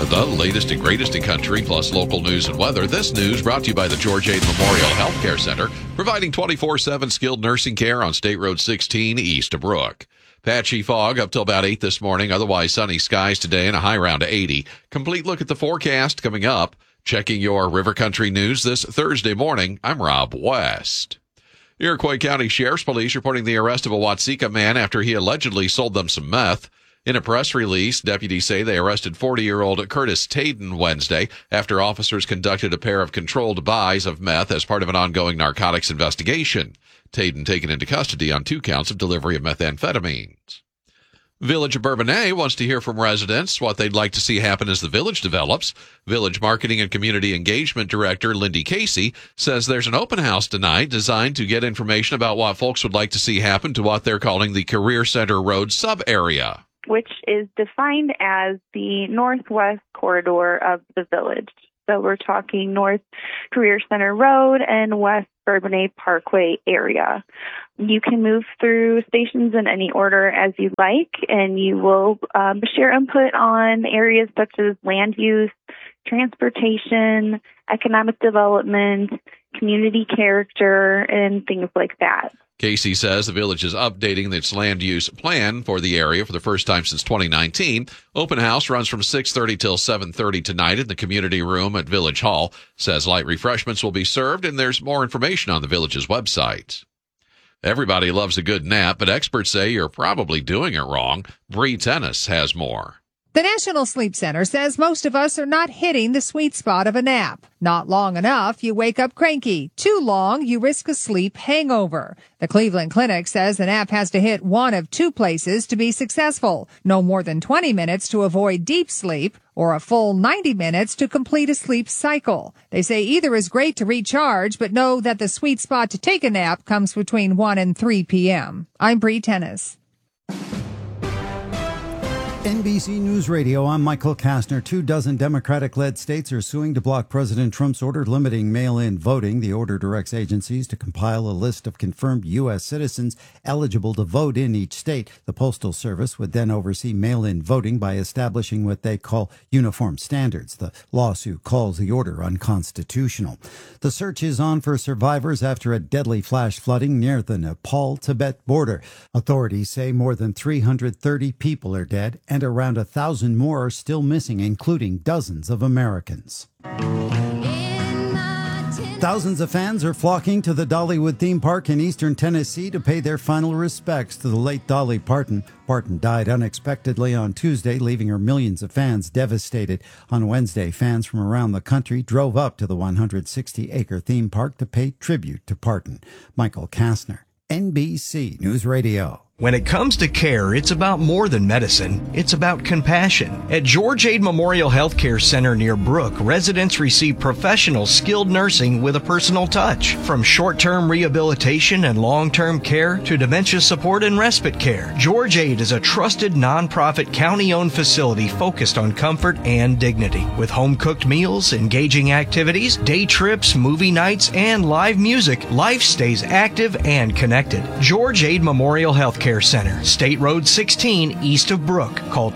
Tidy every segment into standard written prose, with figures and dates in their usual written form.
The latest and greatest in country, plus local news and weather. This news brought to you by the George Ade Memorial Healthcare Center, providing 24/7 skilled nursing care on State Road 16 east of Brook. Patchy fog up till about 8 this morning. Otherwise sunny skies today and a high around 80. Complete look at the forecast coming up. Checking your River Country news this Thursday morning, I'm Rob West. Iroquois County Sheriff's Police reporting the arrest of a Watseka man after he allegedly sold them some meth. In a press release, deputies say they arrested 40-year-old Curtis Tayden Wednesday after officers conducted a pair of controlled buys of meth as part of an ongoing narcotics investigation. Tayden taken into custody on 2 counts of delivery of methamphetamines. Village of Bourbonnais wants to hear from residents what they'd like to see happen as the village develops. Village Marketing and Community Engagement Director Lindy Casey says there's an open house tonight designed to get information about what folks would like to see happen to what they're calling the Career Center Road sub-area, which is defined as the northwest corridor of the village. So we're talking North Career Center Road and West Bourbonnais Parkway area. You can move through stations in any order as you like, and you will share input on areas such as land use, transportation, economic development, community character, and things like that. Casey says the village is updating its land use plan for the area for the first time since 2019. Open house runs from 6:30 till 7:30 tonight in the community room at Village Hall. Says light refreshments will be served, and there's more information on the village's website. Everybody loves a good nap, but experts say you're probably doing it wrong. Bree Tennis has more. The National Sleep Center says most of us are not hitting the sweet spot of a nap. Not long enough, you wake up cranky. Too long, you risk a sleep hangover. The Cleveland Clinic says the nap has to hit one of 2 places to be successful. No more than 20 minutes to avoid deep sleep, or a full 90 minutes to complete a sleep cycle. They say either is great to recharge, but know that the sweet spot to take a nap comes between 1 and 3 p.m. I'm Bree Tennis. NBC News Radio, I'm Michael Kastner. 24 Democratic-led states are suing to block President Trump's order limiting mail-in voting. The order directs agencies to compile a list of confirmed U.S. citizens eligible to vote in each state. The Postal Service would then oversee mail-in voting by establishing what they call uniform standards. The lawsuit calls the order unconstitutional. The search is on for survivors after a deadly flash flooding near the Nepal-Tibet border. Authorities say more than 330 people are dead, and around 1,000 more are still missing, including dozens of Americans. Thousands of fans are flocking to the Dollywood theme park in eastern Tennessee to pay their final respects to the late Dolly Parton. Parton died unexpectedly on Tuesday, leaving her millions of fans devastated. On Wednesday, fans from around the country drove up to the 160-acre theme park to pay tribute to Parton. Michael Kastner, NBC News Radio. When it comes to care, it's about more than medicine. It's about compassion. At George Ade Memorial Healthcare Center near Brook, residents receive professional, skilled nursing with a personal touch. From short-term rehabilitation and long-term care to dementia support and respite care, George Ade is a trusted nonprofit county-owned facility focused on comfort and dignity. With home-cooked meals, engaging activities, day trips, movie nights, and live music, life stays active and connected. George Ade Memorial Healthcare Center, State Road 16, east of Brook. Call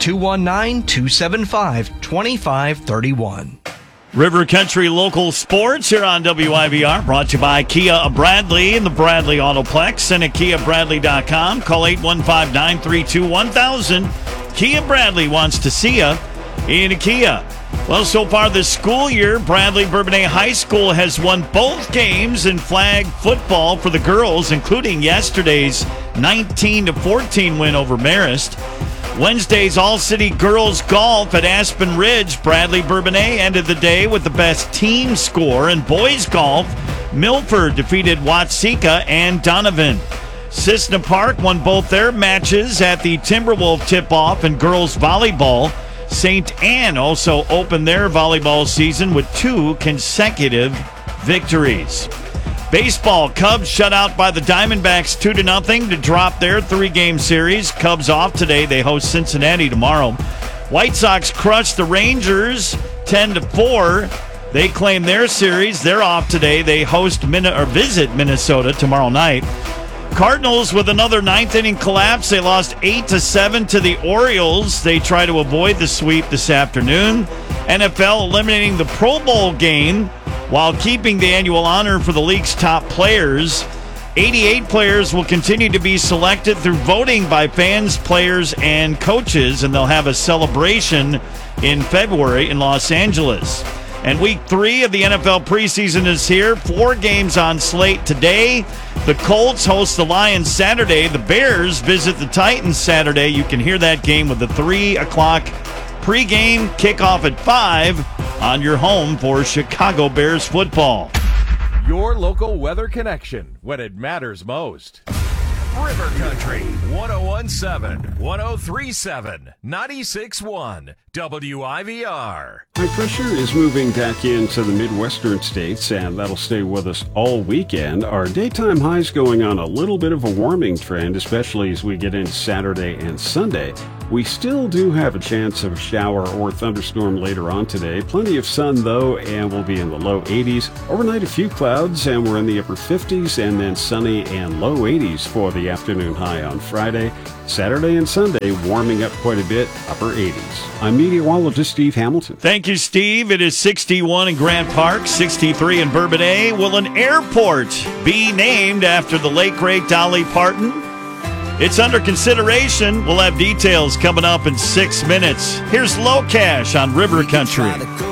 219-275-2531. River Country Local Sports here on WIVR, brought to you by Kia of Bradley and the Bradley Autoplex and at KiaBradley.com. Call 815-932-1000. Kia Bradley wants to see you in a Kia. Well, so far this school year, Bradley Bourbonnais High School has won both games in flag football for the girls, including yesterday's 19-14 win over Marist. Wednesday's All-City Girls Golf at Aspen Ridge. Bradley Bourbonnais ended the day with the best team score. In boys golf, Milford defeated Watseka and Donovan. Cissna Park won both their matches at the Timberwolf tip-off in girls volleyball. St. Anne also opened their volleyball season with 2 consecutive victories. Baseball, Cubs shut out by the Diamondbacks 2-0 to drop their 3-game series. Cubs off today. They host Cincinnati tomorrow. White Sox crushed the Rangers 10-4. They claim their series. They're off today. They host visit Minnesota tomorrow night. Cardinals with another ninth-inning collapse. They lost 8-7 to the Orioles. They try to avoid the sweep this afternoon. NFL eliminating the Pro Bowl game while keeping the annual honor for the league's top players. 88 players will continue to be selected through voting by fans, players, and coaches, and they'll have a celebration in February in Los Angeles. And week 3 of the NFL preseason is here. 4 games on slate today. The Colts host the Lions Saturday. The Bears visit the Titans Saturday. You can hear that game with the 3 o'clock pregame, kickoff at 5 on your home for Chicago Bears football. Your local weather connection when it matters most. River Country, 1017, 1037, 96.1, WIVR. High pressure is moving back into the Midwestern states, and that'll stay with us all weekend. Our daytime highs going on a little bit of a warming trend, especially as we get into Saturday and Sunday. We still do have a chance of a shower or thunderstorm later on today. Plenty of sun, though, and we'll be in the low 80s. Overnight, a few clouds, and we're in the upper 50s, and then sunny and low 80s for the afternoon high on Friday. Saturday and Sunday, warming up quite a bit, upper 80s. I'm meteorologist Steve Hamilton. Thank you, Steve. It is 61 in Grant Park, 63 in Bourbonnais. Will an airport be named after the late, great Dolly Parton? It's under consideration. We'll have details coming up in 6 minutes. Here's Low Cash on River Country.